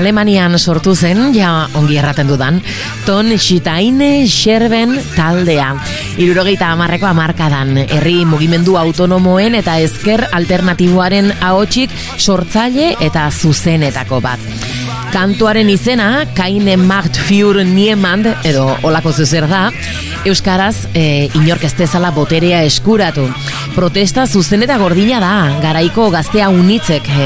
Alemanian sortu zen, ja ongi erraten dudan, Ton Steine Scherben taldea. 70ko hamarkadan, herri mugimendu autonomoen eta ezker alternatiboaren ahotsik sortzaile eta zuzenetako bat. Kantuaren izena, Keine Macht für Niemand, edo olako zuzer da, euskaraz inork ez dezala boterea eskuratu. Protesta zuzen eta gordina da, garaiko gaztea unitzek